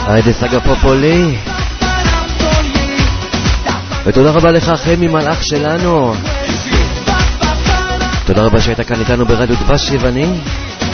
היידה סגה פופולי. ותודה רבה לך חמי מלאך שלנו. תודה רבה שהיית כאן איתנו ברדיו דבש יווני.